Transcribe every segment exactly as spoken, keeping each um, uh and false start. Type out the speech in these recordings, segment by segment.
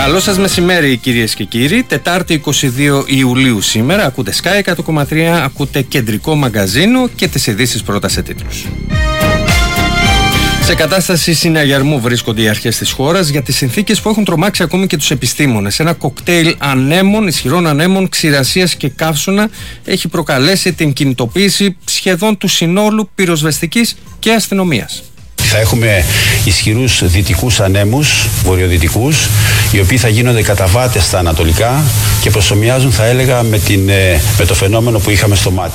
Καλό σας μεσημέρι κυρίες και κύριοι. Τετάρτη είκοσι δύο Ιουλίου σήμερα. Ακούτε Sky εκατό κόμμα τρία, ακούτε κεντρικό μαγκαζίνο και τις ειδήσεις πρώτα σε τίτλους. Σε κατάσταση συναγερμού βρίσκονται οι αρχές της χώρας για τις συνθήκες που έχουν τρομάξει ακόμη και τους επιστήμονες. Ένα κοκτέιλ ανέμων, ισχυρών ανέμων, ξηρασίας και καύσωνα έχει προκαλέσει την κινητοποίηση σχεδόν του συνόλου πυροσβεστικής και αστυνομίας. Θα έχουμε ισχυρούς δυτικούς ανέμους, βορειοδυτικούς, οι οποίοι θα γίνονται καταβάτες στα ανατολικά και προσομοιάζουν, θα έλεγα, με, την, με το φαινόμενο που είχαμε στο μάτι.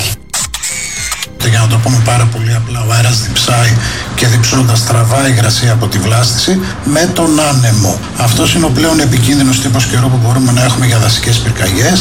Για να το πούμε πάρα πολύ απλά, ο αέρας διψάει και διψώντας τραβάει υγρασία από τη βλάστηση με τον άνεμο. Αυτός είναι ο πλέον επικίνδυνος τύπος καιρού που μπορούμε να έχουμε για δασικές πυρκαγιές.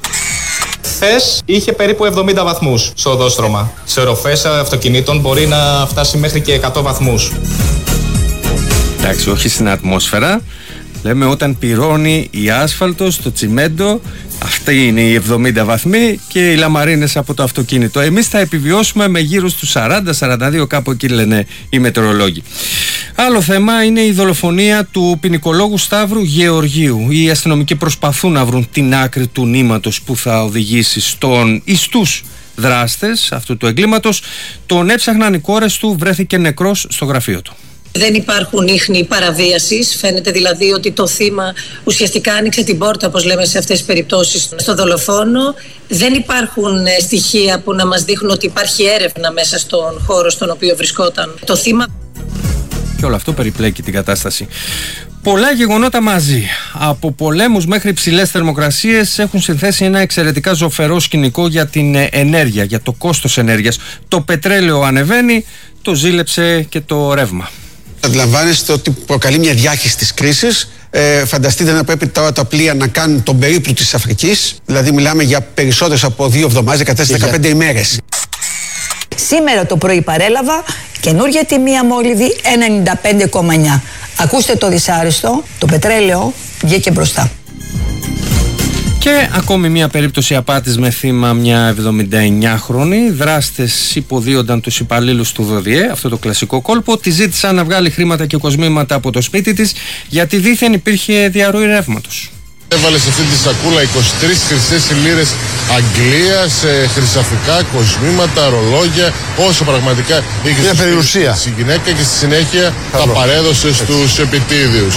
Χθες είχε περίπου εβδομήντα βαθμούς στο οδόστρωμα. Σε οροφές αυτοκινήτων μπορεί να φτάσει μέχρι και εκατό βαθμούς. Εντάξει, όχι στην ατμόσφαιρα. Λέμε όταν πυρώνει η άσφαλτος, το τσιμέντο, αυτοί είναι οι εβδομήντα βαθμοί και οι λαμαρίνες από το αυτοκίνητο. Εμείς θα επιβιώσουμε με γύρω στους σαράντα σαράντα δύο, κάπου εκεί λένε οι μετεωρολόγοι. Άλλο θέμα είναι η δολοφονία του ποινικολόγου Σταύρου Γεωργίου. Οι αστυνομικοί προσπαθούν να βρουν την άκρη του νήματος που θα οδηγήσει στον ή στους δράστες αυτού του εγκλήματος. Τον έψαχναν οι κόρες του, βρέθηκε νεκρός στο γραφείο του. Δεν υπάρχουν ίχνη παραβίασης. Φαίνεται δηλαδή ότι το θύμα ουσιαστικά άνοιξε την πόρτα, όπως λέμε σε αυτές τις περιπτώσεις, στο δολοφόνο. Δεν υπάρχουν στοιχεία που να μας δείχνουν ότι υπάρχει έρευνα μέσα στον χώρο στον οποίο βρισκόταν το θύμα. Και όλο αυτό περιπλέκει την κατάσταση. Πολλά γεγονότα μαζί, από πολέμους μέχρι υψηλές θερμοκρασίες, έχουν συνθέσει ένα εξαιρετικά ζωφερό σκηνικό για την ενέργεια, για το κόστος ενέργειας. Το πετρέλαιο ανεβαίνει, το ζήλεψε και το ρεύμα. Αντιλαμβάνεστε ότι προκαλεί μια διάχυση της κρίσης. Ε, φανταστείτε να πρέπει τώρα τα πλοία να κάνουν τον περίπλου της Αφρικής. Δηλαδή μιλάμε για περισσότερες από δύο εβδομάδες, δεκατέσσερις με δεκαπέντε ημέρες. Σήμερα το πρωί παρέλαβα καινούργια τιμή αμόλυβη ένα ενενήντα πέντε κόμμα εννιά. Ακούστε το δυσάρεστο, το πετρέλαιο βγήκε μπροστά. Και ακόμη μια περίπτωση απάτης με θύμα μια εβδομηνταεννιάχρονη. Δράστες υποδίονταν τους υπαλλήλους του ΔΟΔΙΕ, αυτό το κλασικό κόλπο. Τη ζήτησαν να βγάλει χρήματα και κοσμήματα από το σπίτι της, γιατί δήθεν υπήρχε διαρροή ρεύματος. Έβαλε σε αυτή τη σακούλα είκοσι τρεις χρυσές λίρες Αγγλίας, χρυσαφικά, κοσμήματα, ρολόγια, όσο πραγματικά είχε μια περιουσία στη γυναίκα, και στη συνέχεια τα παρέδωσε στους επιτίδιους.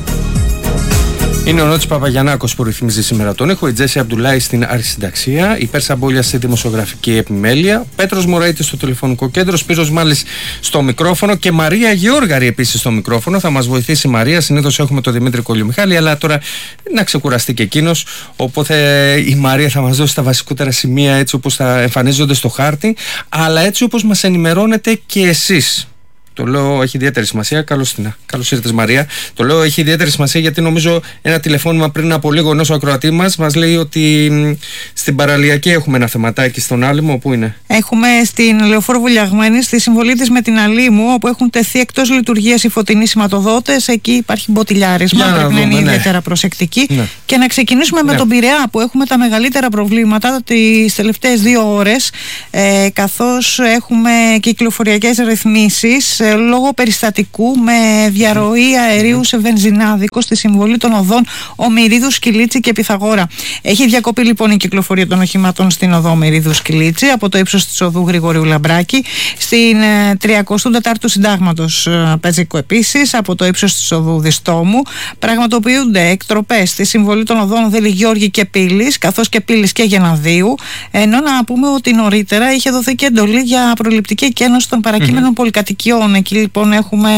Είναι ο Νότης Παπαγιαννάκος που ρυθμίζει σήμερα τον ήχο, η Τζέσι Αμπτουλάη στην αρχισυνταξία, η Πέρσα Μπόλια στη δημοσιογραφική επιμέλεια, Πέτρος Μωραΐτης στο τηλεφωνικό κέντρο, Σπύρος Μάλης στο μικρόφωνο και Μαρία Γεώργαρη επίσης στο μικρόφωνο. Θα μας βοηθήσει η Μαρία. Συνήθως έχουμε τον Δημήτρη Κολιομιχάλη, αλλά τώρα να ξεκουραστεί και εκείνος. Οπότε η Μαρία θα μας δώσει τα βασικότερα σημεία έτσι όπως θα εμφανίζονται στο χάρτη, αλλά έτσι όπως μας ενημερώνετε και εσείς. Το λέω έχει ιδιαίτερη σημασία. Καλώς την. Καλώς ήρθες, Μαρία. Το λέω έχει ιδιαίτερη σημασία γιατί νομίζω ένα τηλεφώνημα πριν από λίγο ενός ακροατή μας μας λέει ότι μ, στην Παραλιακή έχουμε ένα θεματάκι στον Άλυμο. Πού είναι? Έχουμε στην Λεωφόρο Βουλιαγμένη, στη συμβολή της με την Αλήμου, όπου έχουν τεθεί εκτός λειτουργίας οι φωτεινοί σηματοδότες. Εκεί υπάρχει μποτιλιάρισμα. Πρέπει να, να είναι ναι. ιδιαίτερα προσεκτικοί. Ναι. Και να ξεκινήσουμε ναι. με τον Πειραιά, που έχουμε τα μεγαλύτερα προβλήματα τις τελευταίες δύο ώρες, ε, καθώς έχουμε κυκλοφοριακές ρυθμίσεις λόγω περιστατικού με διαρροή αερίου σε βενζινάδικο στη συμβολή των οδών Ομηρίδου, Σκυλίτσι και Πυθαγόρα. Έχει διακοπεί λοιπόν η κυκλοφορία των οχημάτων στην οδό Ομηρίδου, Σκυλίτσι από το ύψος της οδού Γρηγορίου Λαμπράκη, στην ε, τριακοστή τέταρτη Συντάγματος ε, Πεζικού επίσης από το ύψος της οδού Διστόμου. Πραγματοποιούνται εκτροπές στη συμβολή των οδών Δελιγιώργη και Πύλης, καθώς και Πύλης και Γεναδίου, ενώ να πούμε ότι νωρίτερα είχε δοθεί και εντολή για προληπτική εκένωση των παρακείμενων mm-hmm. πολυκατοικιών. Εκεί λοιπόν έχουμε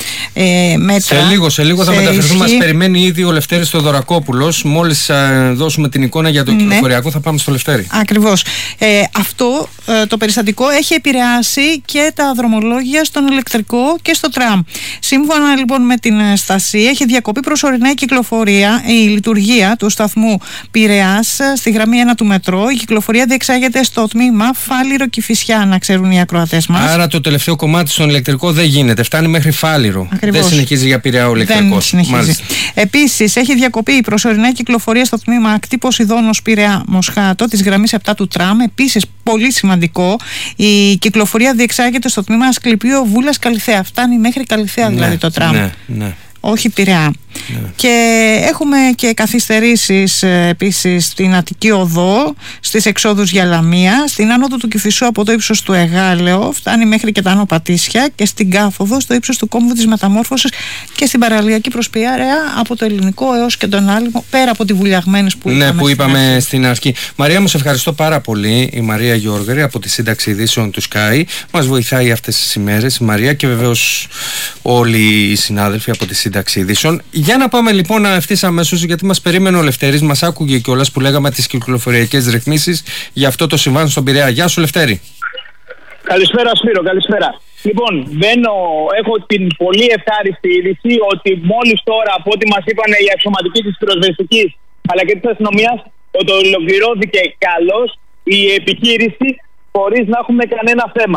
ε, μέτρα. Σε λίγο, σε λίγο θα μεταφερθούμε. Μας περιμένει ήδη ο Λευτέρης Θοδωρακόπουλος. Μόλις ε, δώσουμε την εικόνα για το ναι. κυκλοφοριακό, θα πάμε στο Λευτέρη. Ακριβώς. Ε, αυτό ε, το περιστατικό έχει επηρεάσει και τα δρομολόγια στον ηλεκτρικό και στο τραμ. Σύμφωνα λοιπόν με την στάση, έχει διακοπεί προσωρινά η κυκλοφορία, η λειτουργία του σταθμού Πειραιάς στη γραμμή ένα του μετρό. Η κυκλοφορία διεξάγεται στο τμήμα Φάληρο Κηφισιά, να ξέρουν οι ακροατές μας. Άρα το τελευταίο κομμάτι στον ηλεκτρικό δεν γίνεται. Φτάνει μέχρι Φάληρο. Ακριβώς. Δεν συνεχίζει για Πειραιά ο ηλεκτρικός. Επίσης, έχει διακοπεί η προσωρινά κυκλοφορία στο τμήμα Ακτή Ποσειδώνος Πειραιά Μοσχάτο της γραμμής επτά του τραμ. Επίσης, πολύ σημαντικό, η κυκλοφορία διεξάγεται στο τμήμα Ασκληπείο Βούλας Καλυθέα. Φτάνει μέχρι Καλυθέα δηλαδή ναι, το τραμ. Ναι, ναι. Όχι Πειραιά. Ναι. Και έχουμε και καθυστερήσεις ε, επίσης στην Αττική Οδό, στις εξόδους για Λαμία, στην άνοδο του Κηφισού από το ύψος του Εγάλεο, φτάνει μέχρι και τα Άνω Πατήσια, και στην Κάφοδο στο ύψος του κόμβου της Μεταμόρφωσης, και στην παραλιακή προσπιάρεα από το Ελληνικό έως και τον Άλυμο, πέρα από τη Βουλιαγμένης που είπαμε, ναι, που είπαμε στην, στην αρχή. Μαρία μου, σε ευχαριστώ πάρα πολύ. Η Μαρία Γιώργαρη από τη σύνταξη ειδήσεων του Sky μας βοηθάει αυτές τις ημέρες, η Μαρία, και βεβαίως όλοι οι συνάδελφοι από τη σύνταξη ειδήσεων. Για να πάμε λοιπόν ευθύς αμέσως, γιατί μας περίμενε ο Λευτέρης, μας άκουγε κιόλας που λέγαμε τις κυκλοφοριακές ρυθμίσεις για αυτό το συμβάν στον Πειραιά. Γεια σου, Λευτέρη. Καλησπέρα, Σπύρο, καλησπέρα. Λοιπόν, μπαίνω, έχω την πολύ ευχάριστη είδηση ότι μόλις τώρα, από ό,τι μας είπαν οι αξιωματικοί της πυροσβεστικής αλλά και της αστυνομίας, ότι ολοκληρώθηκε καλώς η επιχείρηση χωρίς να έχουμε κανένα θέμα.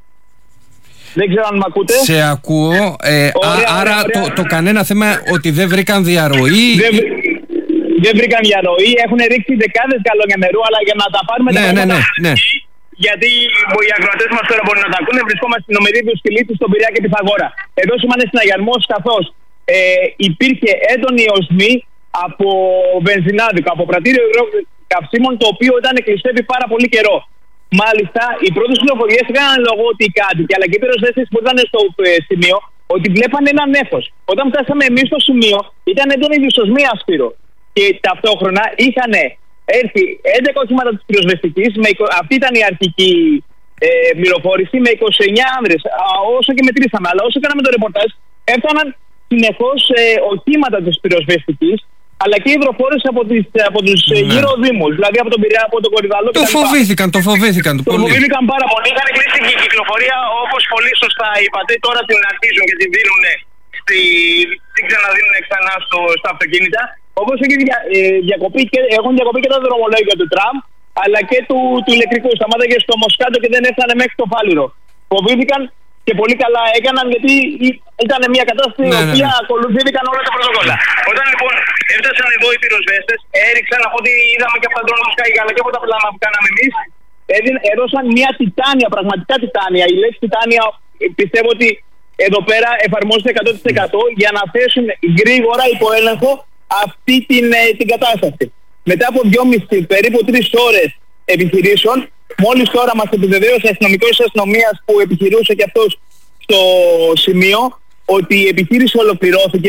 Δεν ξέρω αν με ακούτε. Σε ακούω. Ε, ωραία, α, άρα ωραία, ωραία. Το, το κανένα θέμα ότι δεν βρήκαν διαρροή. Δεν, δεν βρήκαν διαρροή. Έχουν ρίξει δεκάδες γκαλόνια νερού, αλλά για να τα πάρουμε ναι, τα ναι, ναι, ναι. Γιατί οι ακροατές μας τώρα μπορούν να τα ακούνε, βρισκόμαστε στην Ομηρίδου Στυλίτη, στον Πειραιά και Πυθαγόρα. Εδώ σήμανε συναγερμός, καθώς ε, υπήρχε έντονη οσμή από βενζινάδικο, από πρατήριο καυσίμων, το οποίο ήταν κλειστεύει πάρα πολύ καιρό. Μάλιστα, οι πρώτες πληροφορίες έκαναν λόγο ότι οι κάτοικοι αλλά και οι πυροσβέστες που ήταν στο ε, σημείο, ότι βλέπανε ένα νέφος. Όταν φτάσαμε εμείς στο σημείο, ήταν έντονη δυσοσμία, Σπύρο. Και ταυτόχρονα είχαν έρθει έντεκα οχήματα της πυροσβεστικής, με, αυτή ήταν η αρχική ε, πληροφόρηση, με είκοσι εννέα άνδρες. Όσο και μετρήσαμε, αλλά όσο κάναμε το ρεπορτάζ, έφταναν συνεχώς ε, οχήματα της πυροσβεστικής, αλλά και υδροφόρες από, από τους ναι. γύρω δήμους, δηλαδή από τον Πειραιά, από τον Κορυδαλό. Το φοβήθηκαν, το φοβήθηκαν. Το πολύ. φοβήθηκαν πάρα πολύ. Είχαν κλείσει και η κυκλοφορία, όπως πολύ σωστά είπατε. Τώρα την αρχίζουν και την δίνουν, στη, την ξαναδίνουν ξανά στο, στα αυτοκίνητα. Όπως έχει δια, ε, διακοπή και, έχουν διακοπεί και τα δρομολόγια του τραμ, αλλά και του, του ηλεκτρικού. Σταμάταγε στο Μοσκάτο και δεν έφτανε μέχρι το Φάληρο. Φοβήθηκαν και πολύ καλά έκαναν, γιατί ήταν μια κατάσταση η ναι, οποία ναι, ναι. ακολουθήθηκαν όλα τα πρωτοκόλλα. Όταν λοιπόν έφτασαν εδώ οι πυροσβέστες, έριξαν από ό,τι είδαμε και από τα ντρόνα του Sky αλλά και από τα πλάνα που κάναμε εμείς, έδωσαν μια τιτάνια, πραγματικά τιτάνια. Η λέξη τιτάνια πιστεύω ότι εδώ πέρα εφαρμόζεται εκατό τοις εκατό για να θέσουν γρήγορα υπό έλεγχο αυτή την, την κατάσταση. Μετά από δυόμιση περίπου τρεις ώρες επιχειρήσεων, μόλις τώρα μας επιβεβαίωσε αστυνομικός της αστυνομίας που επιχειρούσε και αυτός στο σημείο ότι η επιχείρηση ολοκληρώθηκε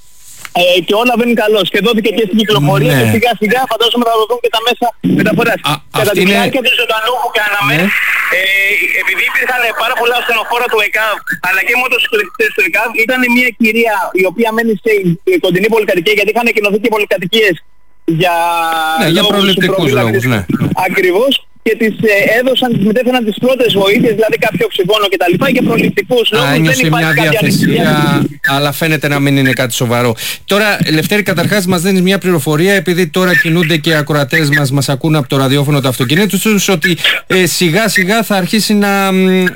ε, και όλα βαίνουν καλώς. Και δόθηκε και στην κυκλοφορία ναι. και σιγά σιγά φαντάζομαι θα δοθούν και τα μέσα μεταφοράς. Κατά τη διάρκεια του ζωντανού που κάναμε, ναι. ε, επειδή υπήρχαν πάρα πολλά ασθενοφόρα του ΕΚΑΒ αλλά και μοτοσυκλετιστές του ΕΚΑΒ, ήταν μια κυρία η οποία μένει σε κοντινή πολυκατοικία, γιατί είχαν εκκοινωθεί και πολυκατοικίες για, ναι, για προληπτικούς λόγους. Ναι. Ακριβώς. Και τις ε, έδωσαν, τις μετέφεραν τις πρώτες βοήθειες, δηλαδή κάποιο οξυγόνο κτλ. Για προληπτικούς λόγους. Ένιωσε μια διαθεσία, αλλά φαίνεται να μην είναι κάτι σοβαρό. Τώρα, Λευτέρη, καταρχάς μας δίνεις μια πληροφορία, επειδή τώρα κινούνται και οι ακροατές μας, μας ακούν από το ραδιόφωνο του αυτοκινήτου τους, ότι ε, σιγά σιγά θα αρχίσει να,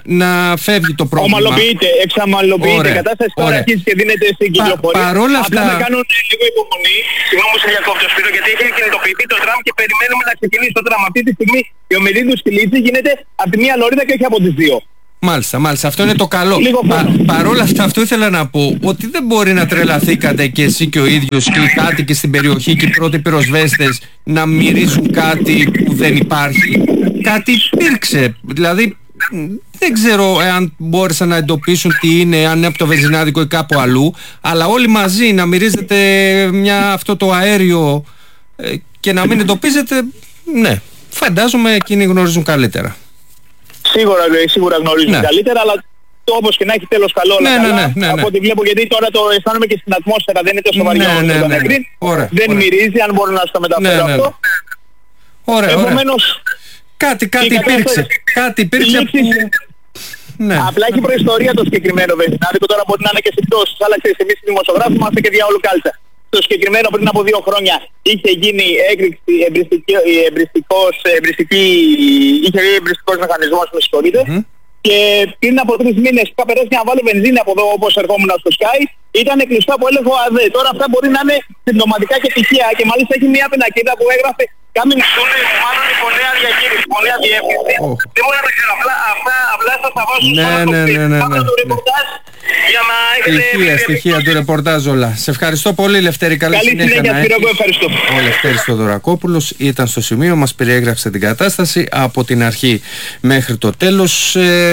να φεύγει το πρόβλημα. Ομαλοποιείται, εξαμαλοποιείται. Η κατάσταση τώρα αρχίζει και δίνεται στην κυκλοφορία. Παρόλα αυτά. Απλά θα κάνουν λίγο υπομονή. Συγγνώμη που σε διακόπτω, Σπύρο, γιατί έχει κινητοποιηθεί το τραμ και περιμένουμε να ξεκινήσει το τραμ. Αυτή τη στιγμή η Ομηρίδου Στυλίτη γίνεται από τη μία λωρίδα και όχι από τις δύο. Μάλιστα, μάλιστα. Αυτό είναι το καλό. Πα, παρόλα αυτά, αυτό ήθελα να πω, ότι δεν μπορεί να τρελαθήκατε και εσύ και ο ίδιος και οι κάτοικοι στην περιοχή και οι πρώτοι πυροσβέστες να μυρίζουν κάτι που δεν υπάρχει. Κάτι υπήρξε. Δηλαδή, δεν ξέρω εάν μπόρεσαν να εντοπίσουν τι είναι, αν είναι από το βενζινάδικο ή κάπου αλλού, αλλά όλοι μαζί να μυρίζετε μια, αυτό το αέριο ε, και να μην εντοπίζετε, ναι. Φαντάζομαι εκείνοι γνωρίζουν καλύτερα. Σίγουρα, σίγουρα γνωρίζουν ναι. καλύτερα, αλλά το όπως και να έχει τέλος καλό όλα ναι, καλά, ναι, ναι, ναι, από ό,τι βλέπω, γιατί τώρα το αισθάνομαι και στην ατμόσφαιρα, δεν είναι τόσο βαριά ναι, όσο ναι, το ναι, ναι. πριν, Ωραία, δεν ωραία. μυρίζει, αν μπορώ να σου το μεταφέρω ναι, ναι, ναι. αυτό. Ωραία, Επομένως, κάτι, κάτι υπήρξε, κάτι υπήρξε που... Ναι. Απλά έχει προϊστορία το συγκεκριμένο βενζινάδικο, τώρα μπορεί να είναι και συμπτώσεις, αλλά ξέρεις, εμείς οι δημοσιογράφοι είμαστε και διάολου κάλτσα. Το συγκεκριμένο πριν από δύο χρόνια είχε γίνει έκρηξη εμπριστικός, εμπριστική, είχε γίνει εμπριστικός μηχανισμός, με συγχωρείτε. Mm-hmm. Και πριν από τρεις μήνες που είχα περάσει να βάλω βενζίνη από εδώ όπως ερχόμουν στο Sky, ήταν κλειστό από έλεγχο ΑΔΕ. Τώρα αυτά μπορεί να είναι συμπτωματικά και τυχαία, και μάλιστα έχει μια πινακίδα που έγραφε coming soon, μάλλον υπονέα διαχείριση, υπονέα διεύθυνση. Δεν μπορεί να τα ξέρω, απλά, απλά, απλά θα τα βάζω ναι, στο ναι, ναι, ναι, ναι, το ρεπορτάζ για να έχετε... Στοιχεία, στοιχεία του ρεπορτάζ όλα. Σε ευχαριστώ πολύ, Λευτέρη. Καλή, Καλή συνέχεια, συνέχεια να κύριε, έχεις. εγώ ευχαριστώ. Ο Λευτέρης Θοδωρακόπουλος ήταν στο σημείο, μας περιέγραψε την κατάσταση από την αρχή μέχρι το τέλος. Ε,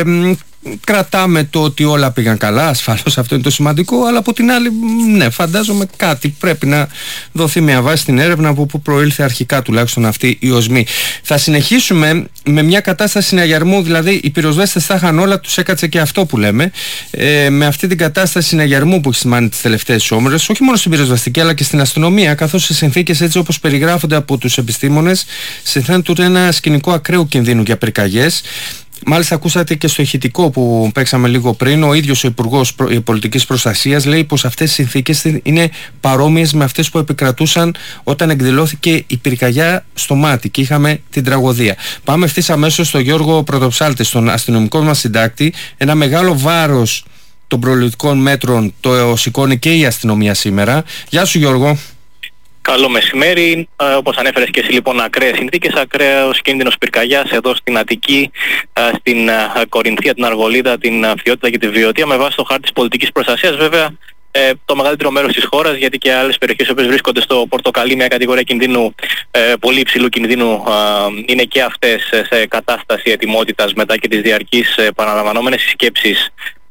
Κρατάμε το ότι όλα πήγαν καλά, ασφαλώς αυτό είναι το σημαντικό, αλλά από την άλλη, ναι, φαντάζομαι κάτι πρέπει να δοθεί μια βάση στην έρευνα από που προήλθε αρχικά τουλάχιστον αυτή η οσμή. Θα συνεχίσουμε με μια κατάσταση συναγερμού, δηλαδή οι πυροσβέστες θα είχαν όλα, τους έκατσε και αυτό που λέμε, ε, με αυτή την κατάσταση συναγερμού που έχει σημάνει τις τελευταίες ώρες, όχι μόνο στην πυροσβεστική αλλά και στην αστυνομία, καθώς οι συνθήκες έτσι όπως περιγράφονται από τους επιστήμονες συνθέτουν ένα σκηνικό ακραίου κινδύνου για πυρκαγιές. Μάλιστα ακούσατε και στο ηχητικό που παίξαμε λίγο πριν, ο ίδιος ο Υπουργός Πολιτικής Προστασίας λέει πως αυτές οι συνθήκες είναι παρόμοιες με αυτές που επικρατούσαν όταν εκδηλώθηκε η πυρκαγιά στο Μάτι και είχαμε την τραγωδία. Πάμε ευθύς αμέσως στο Γιώργο Πρωτοψάλτη, στον αστυνομικό μας συντάκτη. Ένα μεγάλο βάρος των προληπτικών μέτρων το σηκώνει και η αστυνομία σήμερα. Γεια σου Γιώργο. Καλό μεσημέρι. Ε, όπως ανέφερες και εσύ, λοιπόν, ακραίες συνθήκες, ακραίος κίνδυνος πυρκαγιάς εδώ στην Αττική, ε, στην ε, Κορινθία, την Αργολίδα, την Αφιότητα και τη Βιωτία, με βάση το χάρτη της πολιτικής προστασίας. Βέβαια, ε, το μεγαλύτερο μέρος της χώρας, γιατί και άλλες περιοχές που βρίσκονται στο πορτοκαλί, μια κατηγορία κινδύνου, ε, πολύ υψηλού κινδύνου, ε, είναι και αυτές σε κατάσταση ετοιμότητας μετά και τις διαρκείς ε, επαναλαμβανόμενες συσκέψεις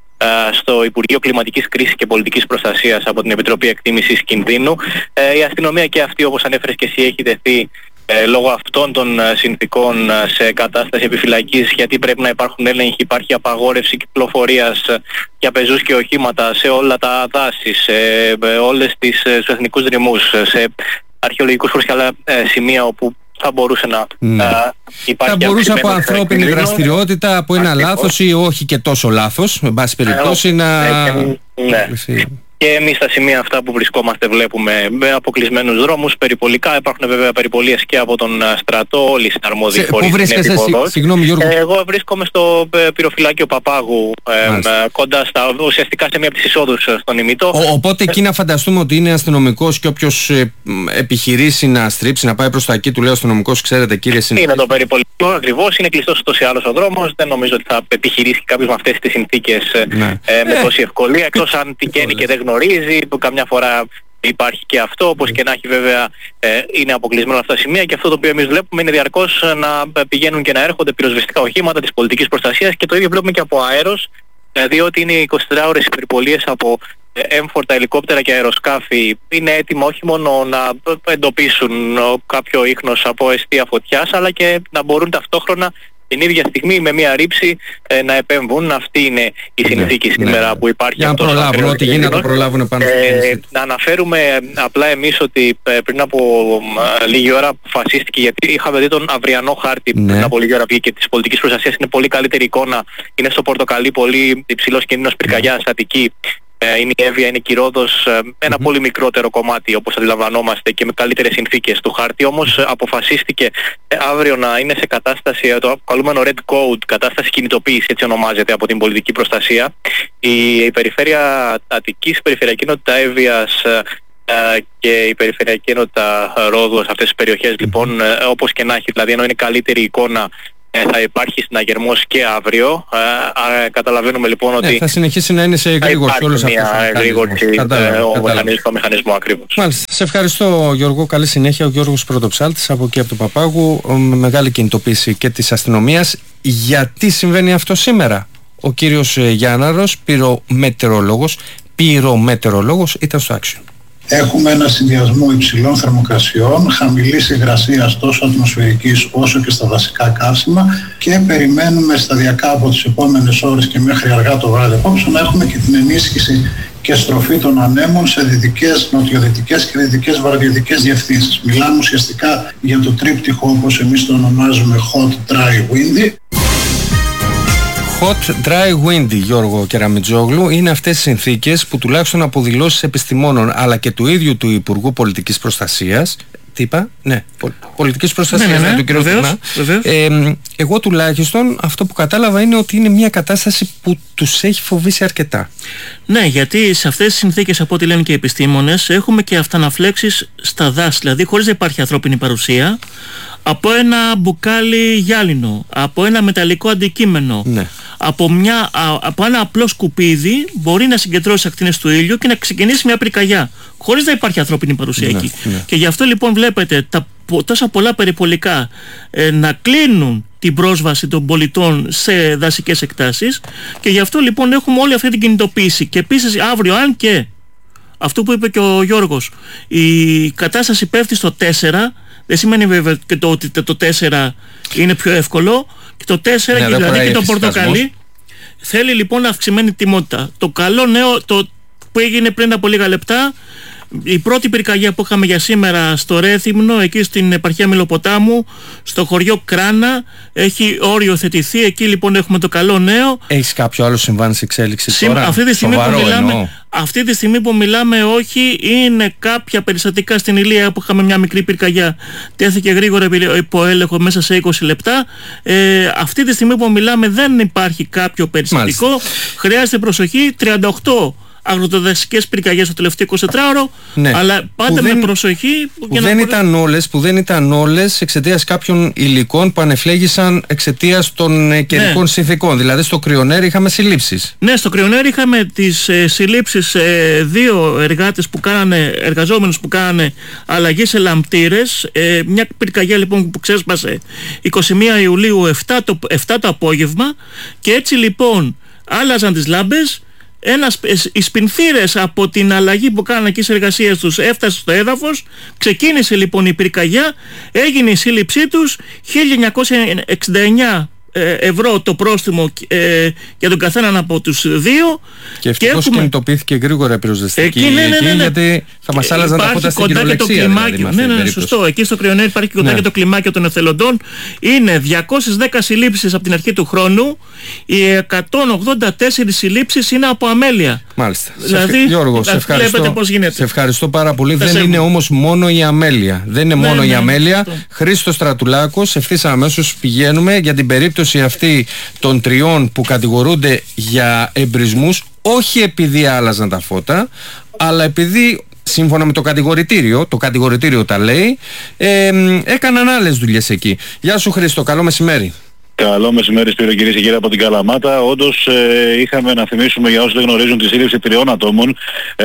στο Υπουργείο Κλιματικής Κρίσης και Πολιτικής Προστασίας από την Επιτροπή Εκτίμησης Κινδύνου. Η αστυνομία και αυτή, όπως ανέφερες και εσύ, έχει τεθεί ε, λόγω αυτών των συνθηκών σε κατάσταση επιφυλακής, γιατί πρέπει να υπάρχουν έλεγχοι, υπάρχει απαγόρευση κυκλοφορίας για πεζούς και οχήματα σε όλα τα δάση, σε όλες τις, στους εθνικούς δρυμούς, σε αρχαιολογικούς χώρους και άλλα ε, σημεία όπου θα μπορούσε να ναι. α, υπάρχει. Θα μπορούσε από ανθρώπινη κινδύνο, δραστηριότητα, από ένα ακριβώς. λάθος ή όχι και τόσο λάθος, με πάση περιπτώσει, ε, να... Ε, ναι. Και εμείς στα σημεία αυτά που βρισκόμαστε βλέπουμε με αποκλεισμένους δρόμους, περιπολικά. Υπάρχουν βέβαια περιπολίες και από τον στρατό, όλοι οι συναρμόδιοι φορείς. Πού βρίσκεσαι εσύ, συγγνώμη Γιώργο? Ε, εγώ βρίσκομαι στο πυροφυλάκιο Παπάγου, ε, κοντά στα, ουσιαστικά σε μία από τις εισόδους στον Ημιτό. Ο, οπότε εκεί να φανταστούμε ότι είναι αστυνομικός και όποιος ε, επιχειρήσει να στρίψει, να πάει προς τα εκεί, του λέει ο αστυνομικός, ξέρετε κύριε συνθήκες. Είναι το περιπολικό ακριβώς, είναι κλειστός ούτως ή άλλως ο δρόμος. Δεν νομίζω ότι θα επιχειρήσει κάποιος με αυτές τις συνθήκες ναι. ε, με τόση ευκολία, εκτός αν τυχαίνει και δεν γνωρίζει, που καμιά φορά υπάρχει και αυτό, όπως και να έχει βέβαια ε, είναι αποκλεισμένο αυτά τα σημεία, και αυτό το οποίο εμείς βλέπουμε είναι διαρκώς να πηγαίνουν και να έρχονται πυροσβεστικά οχήματα της πολιτικής προστασίας, και το ίδιο βλέπουμε και από αέρος, ε, διότι είναι εικοσιτετράωρες υπερπολίες από ε, έμφορτα ελικόπτερα και αεροσκάφη. Είναι έτοιμα όχι μόνο να εντοπίσουν κάποιο ίχνος από αιστεία φωτιάς, αλλά και να μπορούν ταυτόχρονα την ίδια στιγμή με μια ρήψη ε, να επέμβουν. Αυτή είναι η συνθήκη ναι, σήμερα ναι. που υπάρχει. Για να προλάβουν, ό,τι γίνει να το προλάβουν πάνω στην ε, Να αναφέρουμε απλά εμείς ότι ε, πριν από ε, λίγη ώρα αποφασίστηκε, γιατί είχαμε δει τον αυριανό χάρτη ναι. πριν από λίγη ώρα και της πολιτικής προστασίας, είναι πολύ καλύτερη εικόνα. Είναι στο πορτοκαλί πολύ υψηλός κίνδυνος πυρκαγιάς, Αττική. Είναι η Εύβοια, είναι η Κυρόδος, ένα mm-hmm. πολύ μικρότερο κομμάτι όπως αντιλαμβανόμαστε και με καλύτερες συνθήκες του χάρτη. Όμως αποφασίστηκε αύριο να είναι σε κατάσταση, το αποκαλούμενο Red Code, κατάσταση κινητοποίηση, έτσι ονομάζεται από την πολιτική προστασία. Η, η περιφέρεια Αττικής, η περιφερειακή ενότητα Εύβοιας και η περιφερειακή ενότητα Ρόδου, σε αυτές τις περιοχές mm-hmm. λοιπόν, όπως και να έχει, δηλαδή ενώ είναι καλύτερη εικόνα, θα υπάρχει συναγερμός και αύριο. Α, καταλαβαίνουμε λοιπόν ναι, ότι θα συνεχίσει να είναι σε γρήγορση όλος αυτός μια γρήγορση ο μηχανισμό ακριβώς. Μάλιστα. Σε ευχαριστώ Γιώργο, καλή συνέχεια. Ο Γιώργος Πρωτοψάλτης από εκεί από το Παπάγου, με μεγάλη κινητοποίηση και της αστυνομίας. Γιατί συμβαίνει αυτό σήμερα? Ο κύριος Γιάνναρος, πυρομετεωρολόγος, πυρομετεωρολόγος ήταν στο Action. Έχουμε ένα συνδυασμό υψηλών θερμοκρασιών, χαμηλής υγρασίας τόσο ατμοσφαιρικής όσο και στα δασικά καύσιμα, και περιμένουμε σταδιακά από τις επόμενες ώρες και μέχρι αργά το βράδυ απόψε να έχουμε και την ενίσχυση και στροφή των ανέμων σε δυτικές, νοτιοδυτικές και δυτικές βαρδιοδυτικές διευθύνσεις. Μιλάμε ουσιαστικά για το τρίπτυχο, όπως εμείς το ονομάζουμε, hot, dry, windy. Hot, dry, windy, Γιώργο Κεραμιτζόγλου, είναι αυτές οι συνθήκες που τουλάχιστον από δηλώσεις επιστημόνων αλλά και του ίδιου του Υπουργού Πολιτικής Προστασίας, τι είπα, ναι, Πολιτικής Προστασίας, ναι, ναι, ναι, του κ. Τινά, ε, εγώ τουλάχιστον αυτό που κατάλαβα είναι ότι είναι μια κατάσταση που τους έχει φοβήσει αρκετά. Ναι, γιατί σε αυτές τις συνθήκες, από ό,τι λένε και οι επιστήμονες, έχουμε και αυταναφλέξεις στα δάση, δηλαδή χωρίς να υπάρχει ανθρώπινη παρουσία, από ένα μπουκάλι γυάλινο, από ένα μεταλλικό αντικείμενο, ναι. από, μια, από ένα απλό σκουπίδι μπορεί να συγκεντρώσει ακτίνες του ήλιου και να ξεκινήσει μια πυρκαγιά, χωρίς να υπάρχει ανθρώπινη παρουσία ναι, εκεί. Ναι. Και γι' αυτό λοιπόν βλέπετε τα τόσα πολλά περιπολικά ε, να κλείνουν την πρόσβαση των πολιτών σε δασικές εκτάσεις, και γι' αυτό λοιπόν έχουμε όλη αυτή την κινητοποίηση. Και επίσης αύριο, αν και αυτό που είπε και ο Γιώργος, η κατάσταση πέφτει στο τέσσερα, δεν σημαίνει βέβαια και το ότι το τέσσερα είναι πιο εύκολο, και το τέσσερα ναι, και δηλαδή και το πορτοκαλί θέλει λοιπόν αυξημένη τιμότητα. Το καλό νέο το που έγινε πριν από λίγα λεπτά, η πρώτη πυρκαγιά που είχαμε για σήμερα στο Ρέθυμνο, εκεί στην επαρχία Μελοποτάμου, στο χωριό Κράνα, έχει οριοθετηθεί. Εκεί λοιπόν έχουμε το καλό νέο. Έχεις κάποιο άλλο συμβάν σε εξέλιξη Συμ, τώρα? Αυτή τη, στιγμή που μιλάμε, αυτή τη στιγμή που μιλάμε όχι, είναι κάποια περιστατικά στην Ηλία που είχαμε μια μικρή πυρκαγιά. Τέθηκε γρήγορα υπό έλεγχο μέσα σε είκοσι λεπτά. Ε, αυτή τη στιγμή που μιλάμε δεν υπάρχει κάποιο περιστατικό. Μάλιστα. Χρειάζεται προσοχή. τριάντα οκτώ αγροτοδασικές πυρκαγιές το τελευταίο εικοσιτετράωρο, ναι. αλλά πάντα με δεν, προσοχή. Που, δεν μπορεί... ήταν όλες, που δεν ήταν όλες εξαιτίας κάποιων υλικών που ανεφλέγησαν εξαιτίας των ε, καιρικών ναι. συνθηκών. Δηλαδή στο Κρυονέρι είχαμε συλλήψεις. Ναι, στο Κρυονέρι είχαμε τις ε, συλλήψεις ε, δύο εργάτες που κάνανε, εργαζόμενους που κάνανε αλλαγή σε λαμπτήρες. Ε, μια πυρκαγιά λοιπόν που ξέσπασε εικοστή πρώτη Ιουλίου επτά το, επτά το απόγευμα, και έτσι λοιπόν άλλαζαν τις λάμπες. Ένας, οι σπινθήρες από την αλλαγή που κάνανε εκεί στις εργασίες τους έφτασε στο έδαφος, ξεκίνησε λοιπόν η πυρκαγιά, έγινε η σύλληψή τους, χίλια εννιακόσια εξήντα εννιά ευρώ το πρόστιμο ε, για τον καθέναν από τους δύο. Και ευτυχώς έχουμε... κινητοποιήθηκε γρήγορα η πυροσβεστική εκεί, ναι, ναι, ναι, ναι. γιατί θα μας άλλαζαν τα φώτα στην κυριολεξία. Δηλαδή, ναι, ναι, ναι, σωστό. Εκεί στο Κρυονέρι υπάρχει κοντά ναι. και το κλιμάκιο των εθελοντών. Είναι διακόσιες δέκα συλλήψεις από την αρχή του χρόνου. Οι εκατόν ογδόντα τέσσερις συλλήψεις είναι από αμέλεια. Μάλιστα. Δηλαδή, σε, Γιώργο, σε ευχαριστώ, πώς γίνεται. σε ευχαριστώ πάρα πολύ. Δεν είναι όμως μόνο η αμέλεια. Δεν είναι μόνο η αμέλεια. Χρήστος Στρατουλάκος, ευθύς αμέσως πηγαίνουμε για την περίπτωση αυτή των τριών που κατηγορούνται για εμπρισμούς, όχι επειδή άλλαζαν τα φώτα, αλλά επειδή σύμφωνα με το κατηγορητήριο, το κατηγορητήριο τα λέει, ε, έκαναν άλλες δουλειές εκεί. Γεια σου Χρήστο, καλό μεσημέρι. Καλό μεσημέρι, Σπύρο, κυρίες και κύριοι από την Καλαμάτα. Όντως ε, είχαμε να θυμίσουμε για όσους δεν γνωρίζουν τη σύλληψη τριών ατόμων,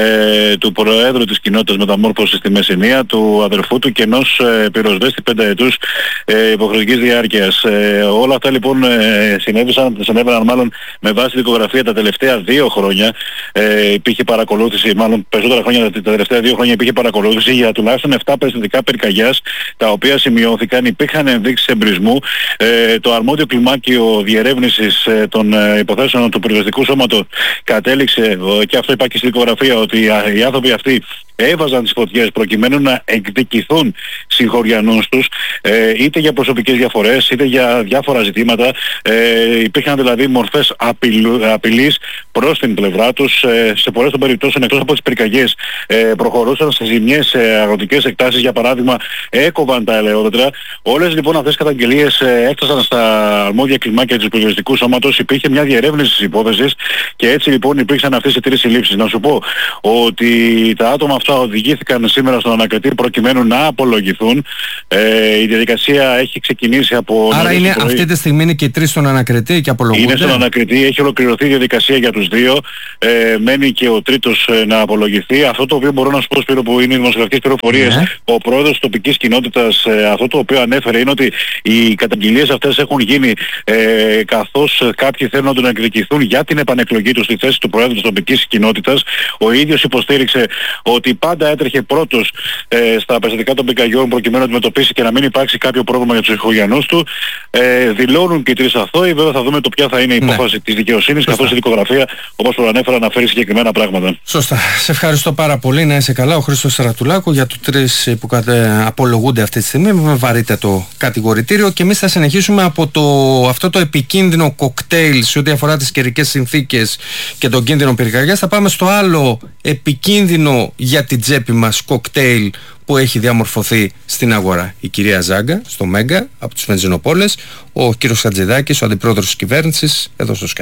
ε, του Προέδρου της Κοινότητας Μεταμόρφωσης στη Μεσσηνία, του αδερφού του και ενός ε, πυροσβέστη πενταετούς ε, υποχρεωτικής διάρκειας. Ε, όλα αυτά λοιπόν ε, συνέβησαν, συνέβαιναν μάλλον με βάση δικογραφία τα τελευταία δύο χρόνια. Ε, υπήρχε παρακολούθηση, μάλλον περισσότερα χρόνια, τα τελευταία δύο χρόνια υπήρχε παρακολούθηση για τουλάχιστον επτά περιστατικά πυρκαγιάς, τα οποία σημειώθηκαν, υπήρχαν ενδείξεις εμπρισμού. Ε, το αρμόδιο το κλιμάκιο διερεύνησης ε, των ε, υποθέσεων του πυροσβεστικού σώματος κατέληξε, ε, και αυτό υπάρχει στη δικογραφία, ότι ε, οι άνθρωποι αυτοί έβαζαν τις φωτιές προκειμένου να εκδικηθούν συγχωριανούς τους, ε, είτε για προσωπικές διαφορές είτε για διάφορα ζητήματα. Ε, υπήρχαν δηλαδή μορφές απειλ, απειλής προς την πλευρά τους. Ε, σε πολλές των περιπτώσεων, εκτός από τις πυρκαγιές, ε, προχωρούσαν σε ζημιές σε αγροτικές εκτάσεις, για παράδειγμα έκοβαν τα ελαιόδεντρα. Όλες λοιπόν αυτές οι καταγγελίες ε, έφτασαν στα αρμόδια κλιμάκια του πυροσβεστικού σώματος. Υπήρχε μια διερεύνηση της υπόθεσης και έτσι λοιπόν υπήρξαν αυτές οι τρεις συλλήψεις. Να σου πω ότι τα άτομα αυτά οδηγήθηκαν σήμερα στον ανακριτή προκειμένου να απολογηθούν. Ε, η διαδικασία έχει ξεκινήσει από... Άρα είναι, αυτή τη στιγμή είναι και οι τρεις στον ανακριτή και απολογούνται. Είναι στον ανακριτή, έχει ολοκληρωθεί η διαδικασία για τους δύο. Ε, μένει και ο τρίτος ε, να απολογηθεί. Αυτό το οποίο μπορώ να σου πω, Σπύρο, που είναι οι δημοσιογραφικές πληροφορίες, ναι. ο πρόεδρος της τοπικής κοινότητας, ε, αυτό το οποίο ανέφερε είναι ότι οι καταγγελίες αυτές έχουν γίνει ε, καθώς κάποιοι θέλουν να τον εκδικηθούν για την επανεκλογή του στη θέση του πρόεδρου της τοπικής κοινότητας. Ο ίδιος υποστήριξε ότι πάντα έτρεχε πρώτος ε, στα περιστατικά των πυρκαγιών προκειμένου να αντιμετωπίσει και να μην υπάρξει κάποιο πρόβλημα για τους οικογενούς του. Ε, δηλώνουν και οι τρεις αθώοι. Βέβαια θα δούμε το ποια θα είναι η υπόφαση ναι. της δικαιοσύνης, καθώς η δικογραφία, όπως προανέφερα, αναφέρει συγκεκριμένα πράγματα. Σωστά. Σε ευχαριστώ πάρα πολύ. Να είσαι καλά. Ο Χρήστος Στρατουλάκου για τους τρεις που κατε... απολογούνται αυτή τη στιγμή με βαρύτατο κατηγορητήριο, και εμείς θα συνεχίσουμε από το, αυτό το επικίνδυνο κοκτέιλ σε ό,τι αφορά τις καιρικές συνθήκες και τον κίνδυνο πυρκαγιάς. Θα πάμε στο άλλο επικίνδυνο για την τσέπη μας κοκτέιλ που έχει διαμορφωθεί στην αγορά. Η κυρία Ζάγκα στο Μέγκα από τους Βενζινοπόλες, ο κύριος Χατζηδάκης, ο αντιπρόεδρος της κυβέρνησης, εδώ στο Sky.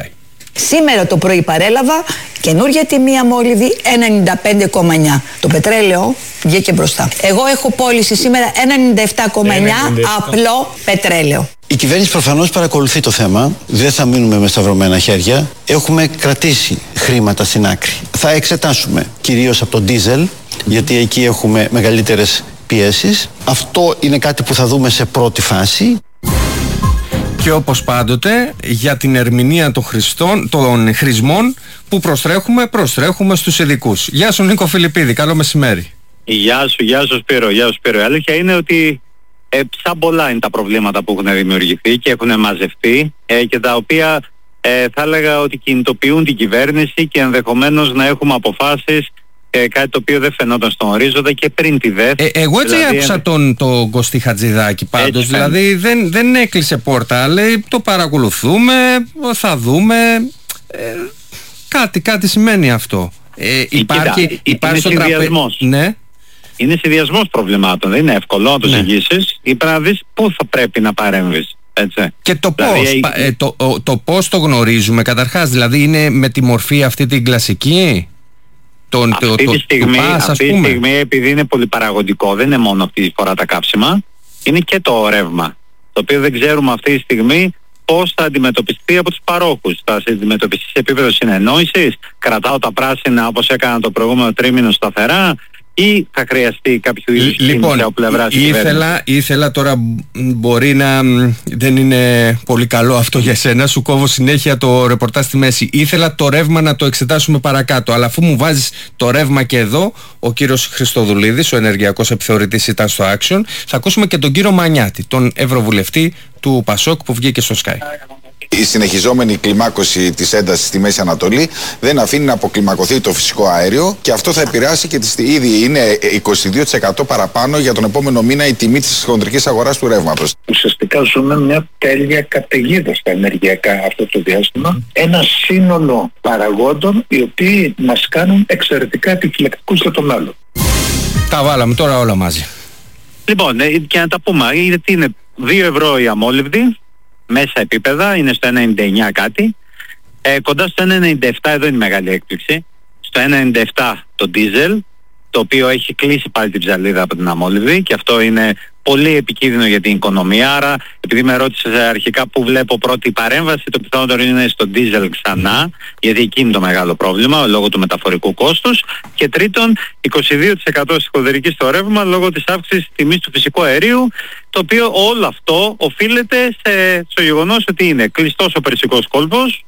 Σήμερα το πρωί παρέλαβα καινούργια τιμή αμόλυβη ένα ενενήντα πέντε κόμμα εννιά. Το πετρέλαιο βγήκε μπροστά. Εγώ έχω πώληση σήμερα ένα ενενήντα επτά κόμμα εννιά απλό πετρέλαιο. Η κυβέρνηση προφανώς παρακολουθεί το θέμα. Δεν θα μείνουμε με σταυρωμένα χέρια. Έχουμε κρατήσει χρήματα στην άκρη. Θα εξετάσουμε κυρίως από το ντίζελ, γιατί εκεί έχουμε μεγαλύτερες πιέσεις. Αυτό είναι κάτι που θα δούμε σε πρώτη φάση. Και όπως πάντοτε, για την ερμηνεία των, χρηστών, των χρησμών που προστρέχουμε, προστρέχουμε στους ειδικούς. Γεια σου Νίκο Φιλιππίδη, καλό μεσημέρι. Γεια σου, γεια σου Σπύρο, γεια σου Σπύρο. Η αλήθεια είναι ότι ε, σαν πολλά είναι τα προβλήματα που έχουν δημιουργηθεί και έχουν μαζευτεί ε, και τα οποία ε, θα έλεγα ότι κινητοποιούν την κυβέρνηση και ενδεχομένως να έχουμε αποφάσεις, ε, κάτι το οποίο δεν φαινόταν στον ορίζοντα και πριν τη ΔΕΘ. Ε, εγώ έτσι δηλαδή, άκουσα τον, τον Κωστή Χατζηδάκη πάντως, δηλαδή δεν, δεν έκλεισε πόρτα, λέει το παρακολουθούμε, θα δούμε, ε, κάτι, κάτι σημαίνει αυτό. Ε, υπάρχει, Κοίτα, υπάρχει είναι συνδυασμός. Τραπε... Ναι. Είναι συνδυασμός προβλημάτων, δεν είναι εύκολο να το ζυγίσεις. Ή πρέπει να δεις πού θα πρέπει να παρέμβεις. Έτσι. Και το δηλαδή, πώς, ε, το, το, το πώς το γνωρίζουμε καταρχάς, δηλαδή είναι με τη μορφή αυτή την κλασική. Τον, αυτή το, τη το, στιγμή, το πας, αυτή τη στιγμή επειδή είναι πολυπαραγωγικό, δεν είναι μόνο αυτή τη φορά τα κάψιμα, είναι και το ρεύμα, το οποίο δεν ξέρουμε αυτή τη στιγμή πώς θα αντιμετωπιστεί από τους παρόχους. Θα αντιμετωπιστεί σε επίπεδο συνεννόησης, κρατάω τα πράσινα όπως έκανα το προηγούμενο τρίμηνο σταθερά, ή θα χρειαστεί κάποιο είδους λοιπόν, κίνηση από πλευράς της ήθελα, ήθελα τώρα, μπορεί να δεν είναι πολύ καλό αυτό για σένα, σου κόβω συνέχεια το ρεπορτάζ στη μέση. Ήθελα το ρεύμα να το εξετάσουμε παρακάτω, αλλά αφού μου βάζεις το ρεύμα και εδώ, ο κύριος Χριστοδουλίδης, ο ενεργειακός επιθεωρητής, ήταν στο Action. Θα ακούσουμε και τον κύριο Μανιάτη, τον ευρωβουλευτή του Πασόκ που βγήκε στο Sky. Η συνεχιζόμενη κλιμάκωση της έντασης στη Μέση Ανατολή δεν αφήνει να αποκλιμακωθεί το φυσικό αέριο και αυτό θα επηρεάσει και τη, ήδη είναι είκοσι δύο τοις εκατό παραπάνω για τον επόμενο μήνα η τιμή της χοντρικής αγοράς του ρεύματος. Ουσιαστικά ζούμε μια τέλεια καταιγίδα στα ενεργειακά αυτό το διάστημα. Ένα σύνολο παραγόντων οι οποίοι μας κάνουν εξαιρετικά επιφυλακτικούς για τον άλλο. Τα βάλαμε τώρα όλα μαζί. Λοιπόν, και να τα πούμε, γιατί είναι δύο ευρώ η αμόλυβδη, μέσα επίπεδα, είναι στο ένα ενενήντα εννιά κάτι. Ε, κοντά στο ένα ενενήντα επτά, εδώ είναι η μεγάλη έκπληξη. Στο ένα ενενήντα επτά το ντίζελ, το οποίο έχει κλείσει πάλι την ψαλίδα από την αμόλυβδη και αυτό είναι πολύ επικίνδυνο για την οικονομία. Άρα, επειδή με ρώτησε αρχικά που βλέπω πρώτη παρέμβαση, το πιθανότερο είναι στο ντίζελ ξανά, γιατί εκεί είναι το μεγάλο πρόβλημα λόγω του μεταφορικού κόστους. Και τρίτον, είκοσι δύο τοις εκατό σηκωδερική στο ρεύμα λόγω της αύξησης της τιμής του φυσικού αερίου, το οποίο όλο αυτό οφείλεται σε, στο γεγονός ότι είναι κλειστός ο Περσικός κόλπος,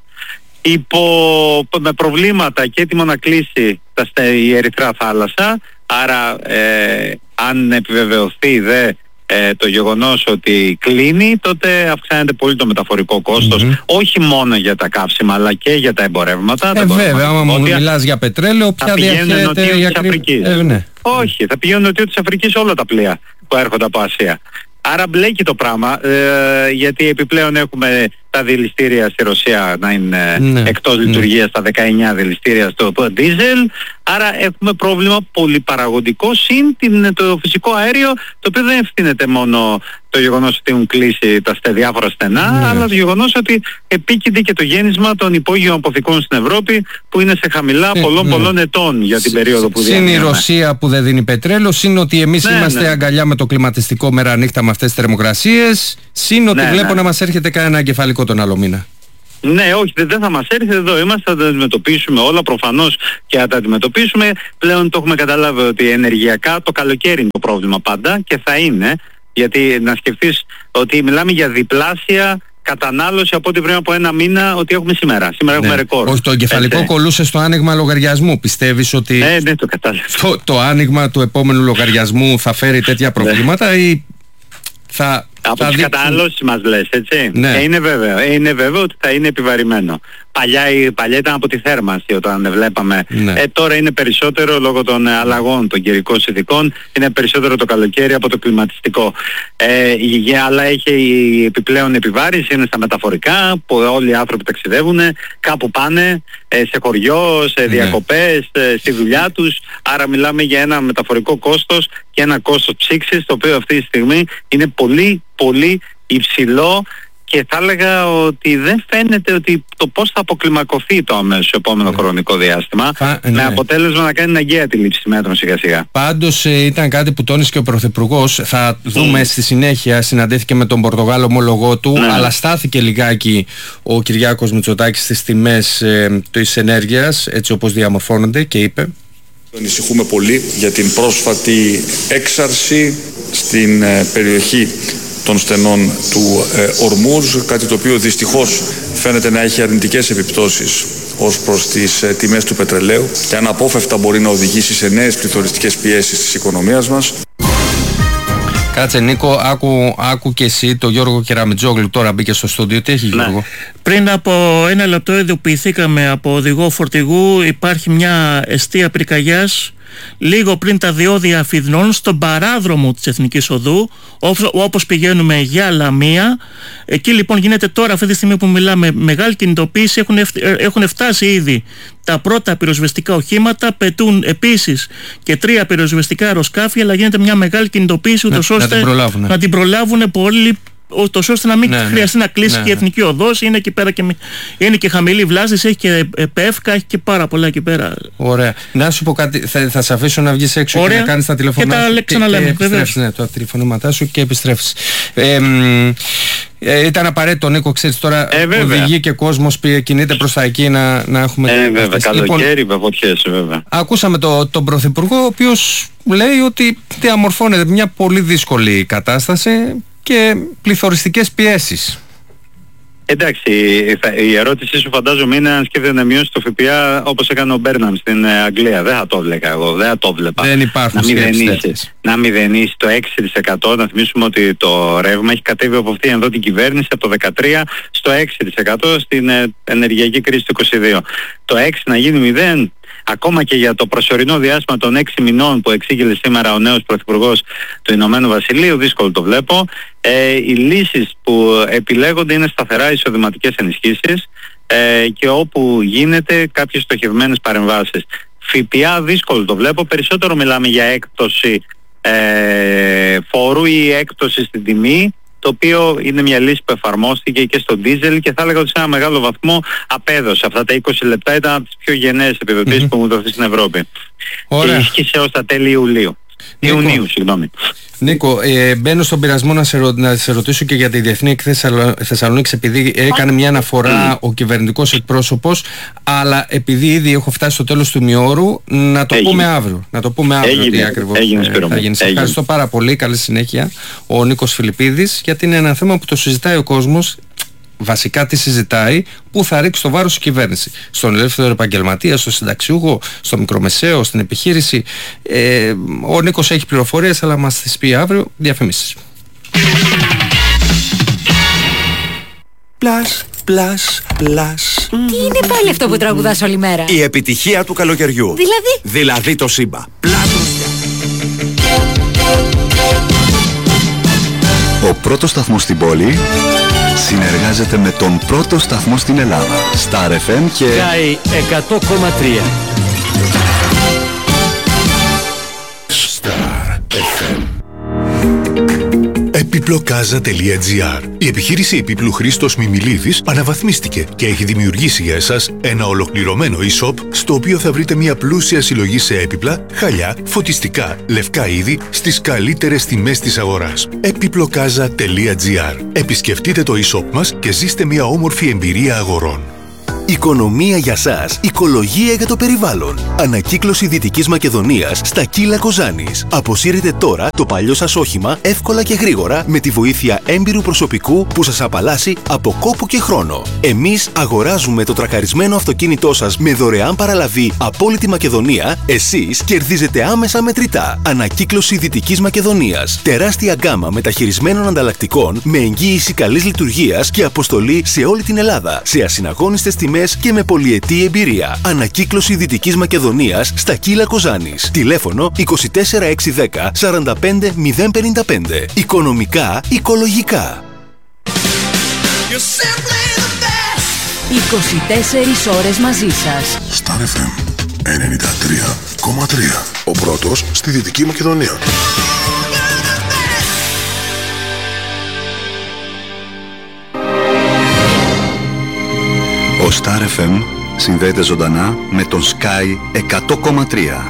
υπό, με προβλήματα και έτοιμο να κλείσει τα, η Ερυθρά θάλασσα. Άρα ε, αν επιβεβαιωθεί δε ε, το γεγονός ότι κλείνει, τότε αυξάνεται πολύ το μεταφορικό κόστος, mm-hmm. όχι μόνο για τα καύσιμα αλλά και για τα εμπορεύματα. Ε, βέβαια, άμα μου μιλάς για πετρέλαιο, ποια διαχέεται η Αφρικής. Ε, ναι. Όχι, θα πηγαίνουν νοτιό της Αφρικής όλα τα πλοία που έρχονται από Ασία. Άρα μπλέκει το πράγμα, ε, γιατί επιπλέον έχουμε τα δηληστήρια στη Ρωσία να είναι ναι, εκτός ναι. λειτουργίας, τα δεκαεννιά δηληστήρια στο ντίζελ. Άρα έχουμε πρόβλημα πολυπαραγωγικό συν την, το φυσικό αέριο, το οποίο δεν ευθύνεται μόνο το γεγονός ότι έχουν κλείσει τα στε, διάφορα στενά, ναι. αλλά το γεγονός ότι επίκειται και το γέννισμα των υπόγειων αποθηκών στην Ευρώπη που είναι σε χαμηλά ε, πολλών ναι. πολλών ετών για την περίοδο που διανύουμε. Συν η Ρωσία που δεν δίνει πετρέλαιο, συν ότι εμείς ναι, είμαστε ναι. αγκαλιά με το κλιματιστικό μέρα νύχτα με αυτές τις θερμοκρασίες, συν ότι ναι, βλέπω ναι. να μας έρχεται κανένα εγκεφαλικό τον άλλο μήνα. Ναι, όχι, δεν θα μας έρθει, εδώ είμαστε, θα τα αντιμετωπίσουμε όλα προφανώς και θα τα αντιμετωπίσουμε. Πλέον το έχουμε καταλάβει ότι ενεργειακά το καλοκαίρι είναι το πρόβλημα πάντα και θα είναι, γιατί να σκεφτείς ότι μιλάμε για διπλάσια κατανάλωση από ό,τι πριν από ένα μήνα ότι έχουμε σήμερα. Σήμερα ναι. έχουμε ρεκόρ. Όχι, το εγκεφαλικό Έτσι. κολούσε στο άνοιγμα λογαριασμού. Πιστεύεις ότι ναι, ναι, το, το, το άνοιγμα του επόμενου λογαριασμού θα φέρει τέτοια προβλήματα ή θα... Από τις δείξουν... καταναλώσεις μας λες, έτσι. Ναι. Ε, είναι βέβαιο. Ε, είναι βέβαιο ότι θα είναι επιβαρημένο. Παλιά, παλιά ήταν από τη θέρμανση όταν βλέπαμε. Ναι. Ε, τώρα είναι περισσότερο λόγω των αλλαγών των καιρικών συνθηκών. Είναι περισσότερο το καλοκαίρι από το κλιματιστικό. Ε, αλλά έχει η επιπλέον επιβάρηση, είναι στα μεταφορικά, που όλοι οι άνθρωποι ταξιδεύουν, κάπου πάνε, ε, σε χωριό, σε διακοπές, ε, στη δουλειά τους. Άρα μιλάμε για ένα μεταφορικό κόστος και ένα κόστος ψήξης, το οποίο αυτή τη στιγμή είναι πολύ πολύ υψηλό και θα έλεγα ότι δεν φαίνεται ότι το πώς θα αποκλιμακωθεί το αμέσως επόμενο χρονικό διάστημα, Φα, ναι. με αποτέλεσμα να κάνει αναγκαία τη λήψη μέτρων σιγά σιγά. Πάντως ε, ήταν κάτι που τόνισε και ο Πρωθυπουργός. Θα δούμε mm. στη συνέχεια, συναντήθηκε με τον Πορτογάλο ομολογό του, ναι. αλλά στάθηκε λιγάκι ο Κυριάκος Μητσοτάκης στις τιμές ε, της ενέργειας, έτσι όπως διαμορφώνονται, και είπε: ανησυχούμε πολύ για την πρόσφατη έξαρση στην ε, περιοχή των στενών του ε, Ορμούζ, κάτι το οποίο δυστυχώς φαίνεται να έχει αρνητικές επιπτώσεις ως προς τις ε, τιμές του πετρελαίου και αναπόφευκτα μπορεί να οδηγήσει σε νέες πληθωριστικές πιέσεις της οικονομίας μας. Κάτσε Νίκο, άκου, άκου και εσύ το Γιώργο Κεραμιτζόγλου, τώρα μπήκε στο στούντιο. Τι έχει, ναι. Γιώργο? Πριν από ένα λεπτό ειδοποιηθήκαμε από οδηγό φορτηγού, υπάρχει μια εστία πυρκαγιάς λίγο πριν τα διόδια Αφιδνών στον παράδρομο της Εθνικής Οδού, όπως πηγαίνουμε για Λαμία. Εκεί λοιπόν γίνεται τώρα, αυτή τη στιγμή που μιλάμε, μεγάλη κινητοποίηση. Έχουν, έχουν φτάσει ήδη τα πρώτα πυροσβεστικά οχήματα, πετούν επίσης και τρία πυροσβεστικά αεροσκάφη, αλλά γίνεται μια μεγάλη κινητοποίηση ούτως να, ώστε να την να την προλάβουν πολύ, ούτως ώστε να μην ναι, χρειαστεί ναι, να κλείσει ναι, και η Εθνική Οδός. Είναι εκεί πέρα και, είναι και χαμηλή βλάστηση, έχει και πεύκα, έχει και πάρα πολλά εκεί πέρα. Ωραία. Να σου πω κάτι, θα, θα σε αφήσω να βγεις έξω. Ωραία. Και να κάνεις τα τηλεφωνά σου. Και τα λέμε. Ναι, τα τηλεφωνήματά σου και επιστρέφεις. Ε, ε, ήταν απαραίτητο, Νίκο, ξέρεις τώρα, ε, οδηγεί και κόσμος κινείται προς τα εκεί να, να έχουμε... Ε, βέβαια, καλοκαίρι, λοιπόν, βεβαιές, βέβαια. Ακούσαμε το, τον Πρωθυπουργό, ο οποίος λέει ότι διαμορφώνεται μια πολύ δύσκολη κατάσταση και πληθωριστικές πιέσεις. Εντάξει, η ερώτησή σου φαντάζομαι είναι αν σκέφτεται να μειώσει το ΦΠΑ όπως έκανε ο Μπέρναμ στην Αγγλία. Δεν θα το βλέπα εγώ, δεν θα το βλέπα. Δεν υπάρχουν σκέψεις. Να μηδενίσει το έξι τοις εκατό, να θυμίσουμε ότι το ρεύμα έχει κατέβει από αυτήν εδώ την κυβέρνηση από το δεκατρία στο έξι τοις εκατό στην ενεργειακή κρίση του είκοσι δύο. Το έξι να γίνει μηδέν. Ακόμα και για το προσωρινό διάστημα των έξι μηνών που εξήγηλε σήμερα ο νέος Πρωθυπουργός του Ηνωμένου Βασιλείου, δύσκολο το βλέπω. Ε, οι λύσεις που επιλέγονται είναι σταθερά εισοδηματικές ενισχύσεις ε, και όπου γίνεται κάποιες στοχευμένες παρεμβάσεις. ΦΠΑ δύσκολο το βλέπω, περισσότερο μιλάμε για έκπτωση ε, φόρου ή έκπτωση στην τιμή, το οποίο είναι μια λύση που εφαρμόστηκε και στο ντίζελ και θα έλεγα ότι σε ένα μεγάλο βαθμό απέδωσε. Αυτά τα είκοσι λεπτά ήταν από τις πιο γενναίες επιδοτήσεις mm-hmm. που μου δοθεί στην Ευρώπη. Ωραία. Και ισχύσε ως τα τέλη Ιουλίου. Νίκο, Ιουνίου, συγγνώμη. Νίκο, ε, μπαίνω στον πειρασμό να σε, ρω, να σε ρωτήσω και για τη Διεθνή Εκθέση Θεσσαλονίκης, επειδή έκανε μια αναφορά ο κυβερνητικός εκπρόσωπος, αλλά επειδή ήδη έχω φτάσει στο τέλος του ημιώρου, να το Έγινε. πούμε αύριο. Να το πούμε αύριο Έγινε. τι ακριβώς Έγινε, ε, θα γίνει. Σε ευχαριστώ πάρα πολύ. Καλή συνέχεια. Ο Νίκος Φιλιππίδης, γιατί είναι ένα θέμα που το συζητάει ο κόσμος. Βασικά τι συζητάει, πού θα ρίξει το βάρος η κυβέρνηση. Στον ελεύθερο επαγγελματία, στο συνταξιούχο, στο μικρομεσαίο, στην επιχείρηση. Ε, ο Νίκος έχει πληροφορίες, αλλά μας τις πει αύριο. Διαφημίσεις. Πλάς, πλάς, πλάς. Τι είναι πάλι αυτό που τραγουδάς όλη μέρα? Η επιτυχία του καλοκαιριού. Δηλαδή? Δηλαδή το Σύμπα. Πλάς. Ο πρώτος σταθμός στην πόλη συνεργάζεται με τον πρώτο σταθμό στην Ελλάδα. Star εφ εμ και... Sky εκατό κόμμα τρία. Star εφ εμ. Επιπλοκάζα τελεία τζι άρ. Η επιχείρηση επίπλου Χρήστος Μιμιλίδης αναβαθμίστηκε και έχει δημιουργήσει για εσάς ένα ολοκληρωμένο e-shop στο οποίο θα βρείτε μια πλούσια συλλογή σε έπιπλα, χαλιά, φωτιστικά, λευκά είδη στις καλύτερες τιμές της αγοράς. επιπλοκάζα τελεία τζι άρ. Επισκεφτείτε το e-shop μας και ζήστε μια όμορφη εμπειρία αγορών. Οικονομία για σας, οικολογία για το περιβάλλον. Ανακύκλωση Δυτικής Μακεδονίας στα Κύλα Κοζάνης. Αποσύρετε τώρα το παλιό σας όχημα εύκολα και γρήγορα με τη βοήθεια έμπειρου προσωπικού που σας απαλλάσσει από κόπο και χρόνο. Εμείς αγοράζουμε το τρακαρισμένο αυτοκίνητό σας με δωρεάν παραλαβή από όλη τη Μακεδονία. Εσείς κερδίζετε άμεσα μετρητά. Ανακύκλωση Δυτικής Μακεδονίας. Τεράστια γκάμα μεταχειρισμένων ανταλλακτικών με εγγύηση καλής λειτουργίας και αποστολή σε όλη την Ελλάδα. Σε ασυναγώνιστες τιμές και με πολυετή εμπειρία. Ανακύκλωση Δυτικής Μακεδονίας στα Κύλα Κοζάνης. Τηλέφωνο είκοσι τέσσερα εξακόσια δέκα σαράντα πέντε μηδέν πενήντα πέντε. Οικονομικά, οικολογικά. είκοσι τέσσερις ώρες μαζί σας. Star εφ εμ ενενήντα τρία κόμμα τρία. Ο πρώτος στη Δυτική Μακεδονία. Star εφ εμ συνδέεται ζωντανά με τον Sky εκατό κόμμα τρία.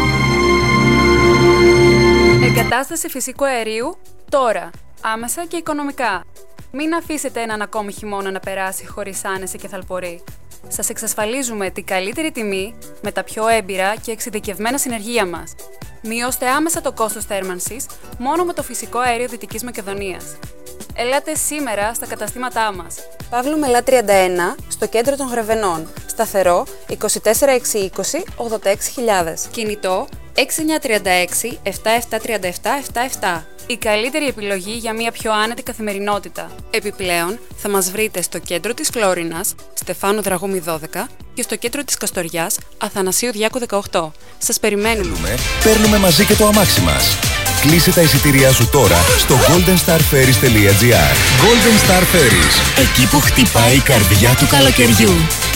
Εγκατάσταση φυσικού αερίου τώρα, άμεσα και οικονομικά. Μην αφήσετε έναν ακόμη χειμώνα να περάσει χωρίς άνεση και θαλπορή. Σας εξασφαλίζουμε την καλύτερη τιμή με τα πιο έμπειρα και εξειδικευμένα συνεργεία μας. Μειώστε άμεσα το κόστος θέρμανσης μόνο με το φυσικό αέριο Δυτικής Μακεδονίας. Ελάτε σήμερα στα καταστήματά μας. Παύλου Μελά τριάντα ένα, στο κέντρο των Γρεβενών. Σταθερό είκοσι τέσσερα εξακόσια είκοσι ογδόντα έξι χιλιάδες. Κινητό έξι εννιά τρία έξι επτά επτά τρία επτά επτά επτά. Η καλύτερη επιλογή για μια πιο άνετη καθημερινότητα. Επιπλέον, θα μας βρείτε στο κέντρο της Φλόρινας, Στεφάνου Δραγούμη δώδεκα και στο κέντρο της Καστοριάς, Αθανασίου Διάκου δεκαοκτώ. Σας περιμένουμε. Παίρνουμε μαζί και το αμάξι μας. Κλείσε τα εισιτήριά σου τώρα στο golden star ferries τελεία gr. Golden Star Ferries. Εκεί που χτυπάει η καρδιά του καλοκαιριού.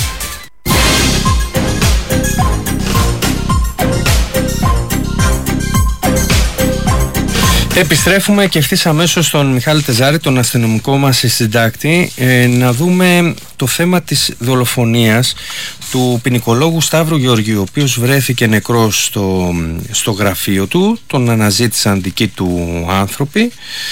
Επιστρέφουμε και ευθύς αμέσως στον Μιχάλη Τεζάρη, τον αστυνομικό μας συντάκτη, ε, να δούμε το θέμα της δολοφονίας του ποινικολόγου Σταύρου Γεωργίου, ο οποίος βρέθηκε νεκρός στο, στο γραφείο του, τον αναζήτησαν δικοί του άνθρωποι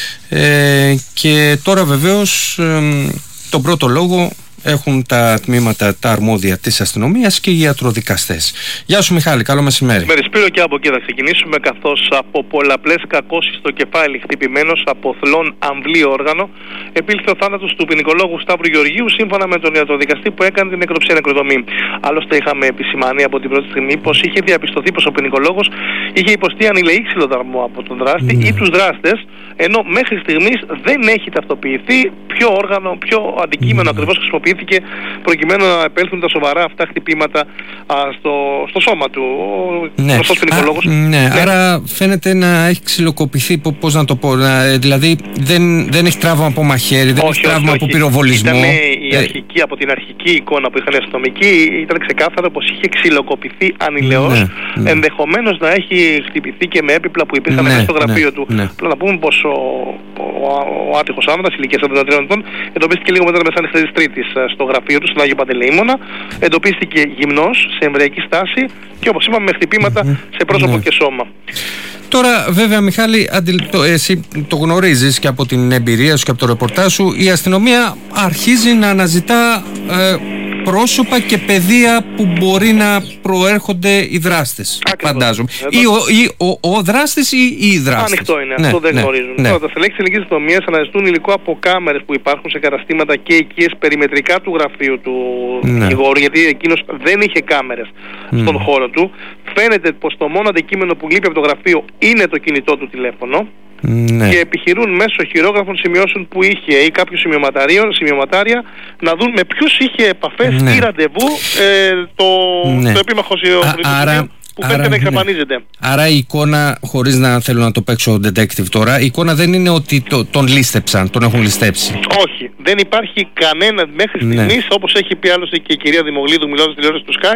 ε, και τώρα βεβαίως ε, τον πρώτο λόγο έχουν τα τμήματα, τα αρμόδια της αστυνομίας και οι ιατροδικαστές. Γεια σου Μιχάλη, καλό μεσημέρι. Μεσημέρι Σπύρο, και από εκεί θα ξεκινήσουμε, καθώς από πολλαπλές κακώσεις στο κεφάλι, χτυπημένος από θλόν αμβλή όργανο, επήλθε ο θάνατος του ποινικολόγου Σταύρου Γεωργίου, σύμφωνα με τον ιατροδικαστή που έκανε την νεκροψία νεκροδομή. Άλλωστε, είχαμε επισημάνει από την πρώτη στιγμή πως είχε διαπιστωθεί πως ο ποινικολόγος είχε υποστεί ανηλεή ξυλοδαρμό από τον δράστη mm. ή τους δράστες, ενώ μέχρι στιγμής δεν έχει ταυτοποιηθεί ποιο όργανο, ποιο αντικείμενο mm. ακριβώς χρησιμοποιήθηκε προκειμένου να επέλθουν τα σοβαρά αυτά χτυπήματα α, στο, στο σώμα του. Ο ναι. γνωστός ποινικολόγος. Ναι. ναι, άρα φαίνεται να έχει ξυλοκοπηθεί, πώς να το πω, να, δηλαδή δεν, δεν έχει τραύμα από μαχαίρι, δεν όχι, έχει τραύμα όχι, από πυροβολισμό. Ήταν η αρχική, ε... από την αρχική εικόνα που είχαν οι αστυνομικοί, ήταν ξεκάθαρο πως είχε ξυλοκοπηθεί ανηλαιώς, ναι, ναι. ενδεχομένως να έχει χτυπηθεί και με έπιπλα που υπήρχαν ναι, στο γραφείο ναι, του. Ναι. Απλά να πούμε πως ο, ο, ο, ο άτυχος άνδρας ηλικίας εβδομήντα τριών ετών εντοπίστηκε λίγο μετά τα μεσάνυχτα της Τρίτης στο γραφείο του, στον Άγιο Παντελεήμονα. Εντοπίστηκε γυμνός, σε εμβριακή στάση και όπως είπαμε με χτυπήματα mm-hmm. σε πρόσωπο mm-hmm. και σώμα. Τώρα βέβαια Μιχάλη, το, εσύ το γνωρίζεις και από την εμπειρία σου και από το ρεπορτάζ σου, η αστυνομία αρχίζει να αναζητά ε, πρόσωπα και πεδία που μπορεί να προέρχονται οι δράστες. Ακριβώς. Φαντάζομαι. Ή, ο, ή ο, ο δράστης ή οι δράστες. Ανοιχτό είναι. Ναι, αυτό δεν ναι, γνωρίζουν. Ναι. Τώρα, τα στελέχη της ελληνικής αστυνομίας αναζητούν υλικό από κάμερες που υπάρχουν σε καταστήματα και οικίες περιμετρικά του γραφείου του ναι. δικηγόρου, γιατί εκείνος δεν είχε κάμερες mm. στον χώρο του. Φαίνεται πως το μόνο αντικείμενο που λείπει από το γραφείο είναι το κινητό του τηλέφωνο. Ναι. Και επιχειρούν μέσω χειρόγραφων σημειώσεων που είχε ή κάποιου σημειωματάρια να δουν με ποιους είχε επαφές ναι. ή ραντεβού ε, το, ναι. το επίμαχο άρα, που φαίνεται να εξαφανίζεται. Ναι. Άρα η εικόνα, χωρίς να θέλω να το παίξω detective τώρα, η εικόνα δεν είναι ότι το, τον λίστεψαν, τον έχουν ληστέψει. Όχι, δεν υπάρχει κανένα μέχρι στιγμής, ναι. όπως έχει πει άλλωστε και η κυρία Δημογλίδου μιλώντας στη τηλεόραση του Sky,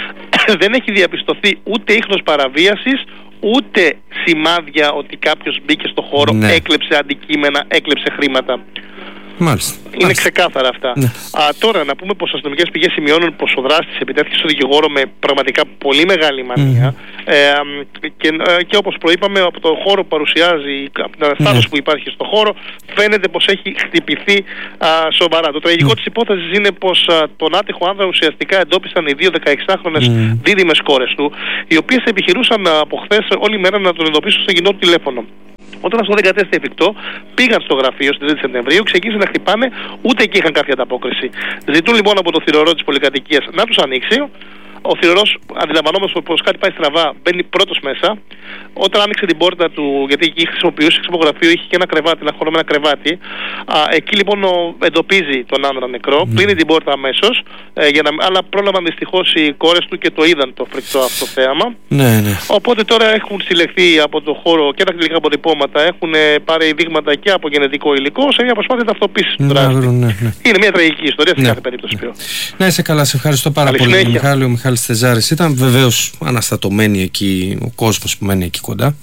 δεν έχει διαπιστωθεί ούτε ίχνος παραβίασης, ούτε σημάδια ότι κάποιος μπήκε στο χώρο, ναι. έκλεψε αντικείμενα, έκλεψε χρήματα. Μάλιστα. Είναι Μάλιστα. ξεκάθαρα αυτά. Ναι. Α, τώρα να πούμε πως αστυνομικές πηγές σημειώνουν πως ο δράστης επιτέθηκε στο δικηγόρο με πραγματικά πολύ μεγάλη μανία mm-hmm. ε, και, ε, και όπως προείπαμε από το χώρο που παρουσιάζει, από την αναστάτωση mm-hmm. που υπάρχει στο χώρο, φαίνεται πως έχει χτυπηθεί α, σοβαρά. Το τραγικό mm-hmm. της υπόθεσης είναι πως α, τον άτυχο άνδρα ουσιαστικά εντόπισαν οι δύο δεκαεξάχρονες mm-hmm. δίδυμες κόρες του, οι οποίες επιχειρούσαν από χθες όλη μέρα να τον εντοπίσουν στο κοινό του τηλέφωνο. Όταν αυτό δεν κατέστη εφικτό, πήγαν στο γραφείο στις τρίτη Σεπτεμβρίου, ξεκίνησαν να χτυπάνε, ούτε εκεί είχαν κάποια ανταπόκριση. Ζητούν λοιπόν από το θηρορό της πολυκατοικίας να τους ανοίξει. Ο θηρορός, αντιλαμβανόμενος πως κάτι πάει στραβά, μπαίνει πρώτος μέσα. Όταν άνοιξε την πόρτα του, γιατί εκεί χρησιμοποιούσε ξυπογραφείο, είχε και ένα κρεβάτι, ένα χώρο με ένα κρεβάτι. Α, εκεί λοιπόν ο, εντοπίζει τον άνδρα νεκρό, mm. κλείνει την πόρτα αμέσως, ε, για να, αλλά πρόλαβαν δυστυχώς οι κόρες του και το είδαν το φρικτό αυτό θέαμα. Ναι, ναι. Οπότε τώρα έχουν συλλεχθεί από το χώρο και τα κτηνικά αποτυπώματα, έχουν πάρει δείγματα και από γενετικό υλικό σε μια προσπάθεια ταυτοποίησης του δράστη. Ναι, ναι, ναι. Είναι μια τραγική ιστορία σε ναι. κάθε περίπτωση. Ναι. Να είσαι καλά, σε ευχαριστώ πάρα Καλή πολύ, Μιχάλη. Μιχάλης Τεζάρης ήταν, βεβαίως αναστατωμένοι εκεί ο κόσμος που μένει εκεί κοντά.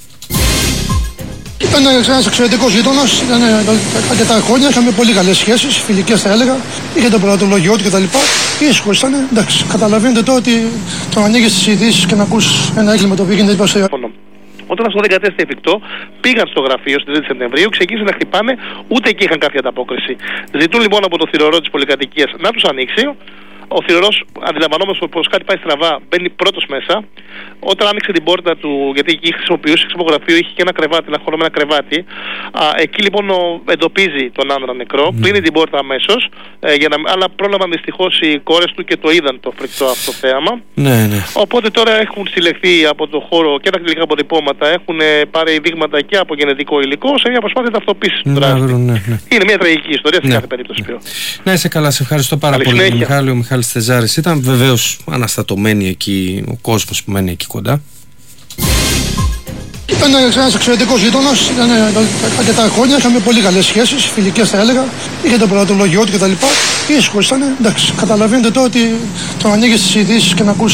Ήταν ένας εξαιρετικός γείτονας, ήταν αρκετά χρόνια, είχαμε πολύ καλές σχέσεις, φιλικές θα έλεγα, είχε το πρωτολογιό του κτλ. ήσυχο ήταν. Εντάξει, καταλαβαίνετε τώρα ότι το ανοίγει τις ειδήσεις και να ακούς ένα έγκλημα το οποίο γίνεται δίπλα σε. Όταν αυτό δεν κατέστη εφικτό, πήγαν στο γραφείο στην τρίτη Σεπτεμβρίου, ξεκίνησαν να χτυπάνε, ούτε εκεί είχαν κάποια ανταπόκριση. Ζητούν λοιπόν από το θηρορό της πολυκατοικίας να τους ανοίξει. Ο θηρορός, αντιλαμβανόμενος πως κάτι πάει στραβά, μπαίνει πρώτος μέσα. Όταν άνοιξε την πόρτα του, γιατί εκεί χρησιμοποιούσε ξυπογραφείο, είχε και ένα κρεβάτι, ένα χώρο με ένα κρεβάτι. Α, εκεί λοιπόν ο, εντοπίζει τον άνδρα νεκρό, mm. κλείνει την πόρτα αμέσως, ε, για να, αλλά πρόλαβαν δυστυχώς οι κόρες του και το είδαν το φρικτό αυτό θέαμα. Ναι, ναι. Οπότε τώρα έχουν συλλεχθεί από το χώρο και τα κλινικά αποτυπώματα, έχουν ε, πάρει δείγματα και από γενετικό υλικό σε μια προσπάθεια ταυτοποίησης του δράστη. Ναι, ναι. Είναι μια τραγική ιστορία σε ναι. κάθε περίπτωση. Ναι. Να είσαι καλά, σε ευχαριστώ πάρα Καλή πολύ, συνέχεια. Μιχάλη. Ο Μιχάλης Θεζάρης ήταν, βεβαίως αναστατωμένοι εκεί ο κόσμος που μένει εκεί κοντά. Ήταν ένας εξαιρετικός γείτονας, ήταν αρκετά χρόνια, είχαμε πολύ καλές σχέσεις, φιλικές θα έλεγα, είχε το πρωτολογιό του κτλ. Ήσυχος ήταν, εντάξει, καταλαβαίνετε τώρα ότι το ανοίγεις τις ειδήσεις και να ακούς